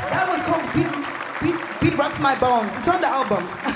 That was called Beat Rocks My Bones. It's on the album.